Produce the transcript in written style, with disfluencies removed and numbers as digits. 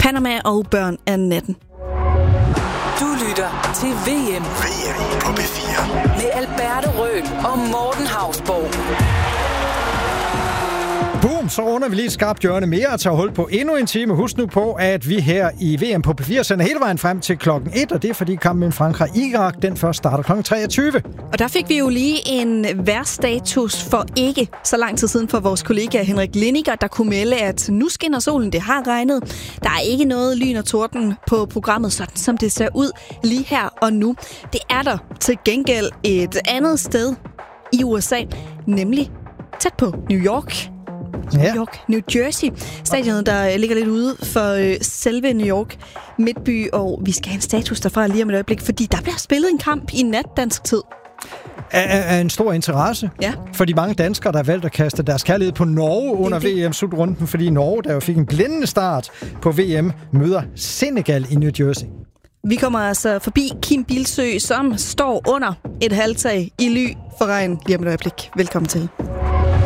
Panama og børn af natten. Du lytter til VM på P4 med Alberte Røhl og Morten Hausborg. Boom, så runder vi lige et skarpt hjørne mere og tager hul på endnu en time. Husk nu på, at vi her i VM på P4 sender hele vejen frem til klokken 1, og det er fordi kampen mellem Frankrig og Irak, den først starter klokken 23. Og der fik vi jo lige en vejrstatus for ikke så lang tid siden for vores kollega Henrik Linniger, der kunne melde, at nu skinner solen, det har regnet. Der er ikke noget lyn og torden på programmet, sådan som det ser ud lige her og nu. Det er der til gengæld et andet sted i USA, nemlig tæt på New York. New Jersey. Stadionet, der ligger lidt ude for selve New York midtby, og vi skal have en status derfra lige om et øjeblik, fordi der bliver spillet en kamp i nat dansk tid. Er en stor interesse for de mange danskere, der har valgt at kaste deres kærlighed på Norge under VM-slutrunden, fordi Norge, der jo fik en blændende start på VM, møder Senegal i New Jersey. Vi kommer altså forbi Kim Bilsøe, som står under et halvtag i ly for regn lige om et øjeblik. Velkommen til.